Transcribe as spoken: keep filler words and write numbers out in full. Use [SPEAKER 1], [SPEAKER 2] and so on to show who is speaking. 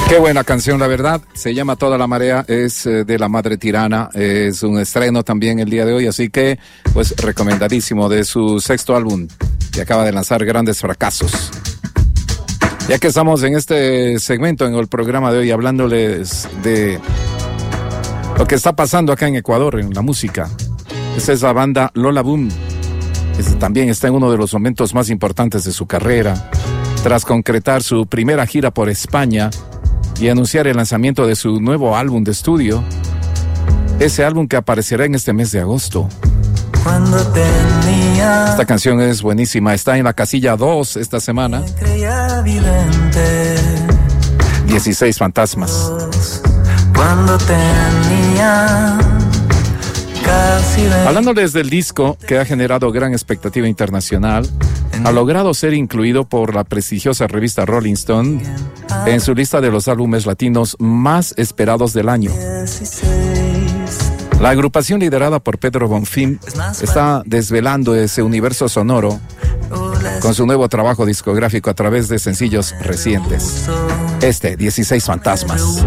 [SPEAKER 1] Qué buena canción, la verdad. Se llama Toda la Marea, es eh, de La Madre Tirana. Es un estreno también el día de hoy, así que, pues, recomendadísimo, de su sexto álbum, que acaba de lanzar Grandes Fracasos. Ya que estamos en este segmento, en el programa de hoy, hablándoles de lo que está pasando acá en Ecuador, en la música. Esa es la banda Lola Boom. Este también está en uno de los momentos más importantes de su carrera. Tras concretar su primera gira por España y anunciar el lanzamiento de su nuevo álbum de estudio, ese álbum que aparecerá en este mes de agosto.
[SPEAKER 2] Cuando tenía
[SPEAKER 1] Esta canción es buenísima, está en la casilla dos esta semana. dieciséis fantasmas.
[SPEAKER 2] Cuando tenía casi veinte.
[SPEAKER 1] Hablándoles del disco que ha generado gran expectativa internacional, ha logrado ser incluido por la prestigiosa revista Rolling Stone en su lista de los álbumes latinos más esperados del año. La agrupación liderada por Pedro Bonfim está desvelando ese universo sonoro con su nuevo trabajo discográfico a través de sencillos recientes. Este, dieciséis fantasmas.